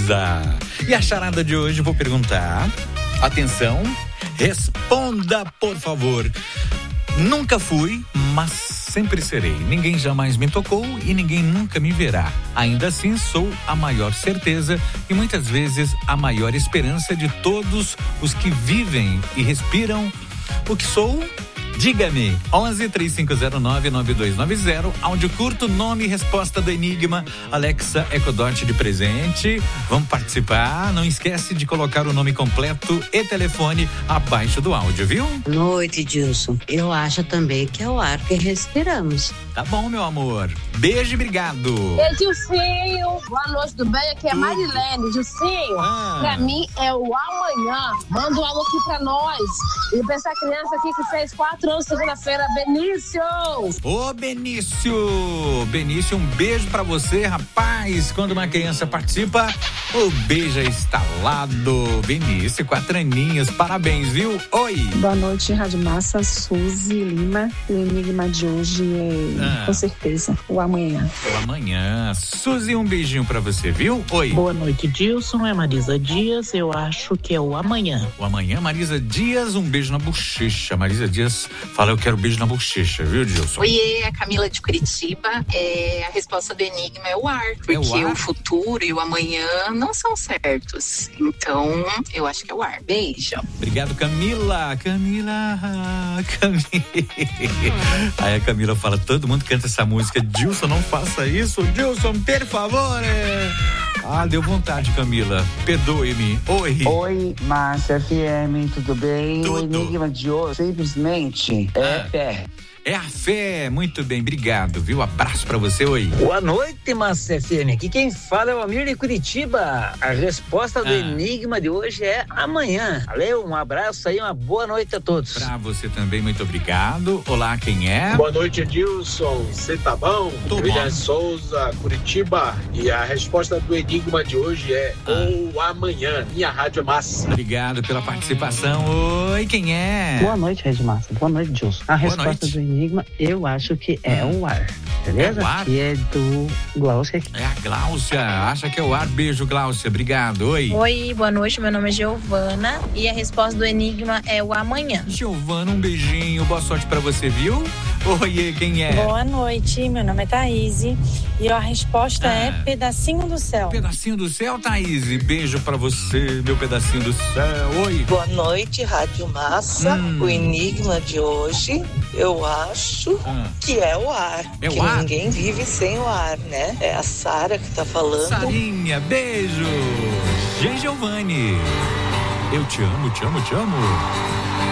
Luísa. E a charada de hoje vou perguntar, atenção, responda por favor. Nunca fui, mas sempre serei. Ninguém jamais me tocou e ninguém nunca me verá. Ainda assim, sou a maior certeza e muitas vezes a maior esperança de todos os que vivem e respiram. O que sou? Diga-me. 11-3509-9290. Áudio curto, nome e resposta do Enigma. Alexa Ecodot de presente. Vamos participar. Não esquece de colocar o nome completo e telefone abaixo do áudio, viu? Boa noite, Dilson. Eu acho também que é o ar que respiramos. Tá bom, meu amor. Beijo e obrigado. Gilcinho, boa noite, tudo bem? Aqui é Marilene. Gilcinho, pra mim é o amanhã. Manda um alô aqui pra nós. E pra essa criança aqui que fez 4 anos segunda-feira, Benício. Ô, Benício, um beijo pra você, rapaz. Quando uma criança participa, o beijo é instalado. Benício, 4 aninhos, parabéns, viu? Oi. Boa noite, Rádio Massa, Suzy Lima. O enigma de hoje é, com certeza, o amanhã. O amanhã. Suzy, um beijinho pra você, viu? Oi. Boa noite, Dilson. É Marisa Dias. Eu acho que é o amanhã. O amanhã, Marisa Dias, um beijo na bochecha. Marisa Dias fala, eu quero beijo na bochecha, viu, Dilson? Oiê, a Camila de Curitiba. A resposta do enigma é o ar, porque o futuro e o amanhã não são certos. Então, eu acho que é o ar. Beijo. Obrigado, Camila. Aí a Camila fala, todo mundo canta essa música. Dilson, não faça isso. Dilson, per favore. Deu vontade, Camila. Perdoe-me. Oi, Márcia FM, tudo bem? Tudo. O enigma de hoje simplesmente é fé. É a fé, muito bem, obrigado, viu? Abraço pra você, oi. Boa noite, Márcia FM, aqui quem fala é o Amir de Curitiba. A resposta do enigma de hoje é amanhã. Valeu, um abraço aí, uma boa noite a todos. Pra você também, muito obrigado. Olá, quem é? Boa noite, Edilson, você tá bom? Tô William bom. Souza, Curitiba, e a resposta do enigma de hoje é o amanhã. Minha rádio é massa. Obrigado pela participação. Oi, quem é? Boa noite, Rede Massa. Boa noite, Dilson. A resposta do enigma, eu acho que é o ar. Beleza? É o ar? Que é do Glaucia aqui. É a Gláucia, acha que é o ar. Beijo, Gláucia, obrigado, oi. Oi, boa noite, meu nome é Giovana e a resposta do enigma é o amanhã. Giovana, um beijinho, boa sorte pra você, viu? Oi, quem é? Boa noite, meu nome é Thaís e a resposta é pedacinho do céu. Pedacinho do céu, Thaís, beijo pra você, meu pedacinho do céu, oi. Boa noite, Rádio Massa. O enigma de hoje, eu acho que é o ar. É o que ar? Ninguém vive sem o ar, né? É a Sara que tá falando. Sarinha, beijo. Giovanni, eu te amo, te amo, te amo.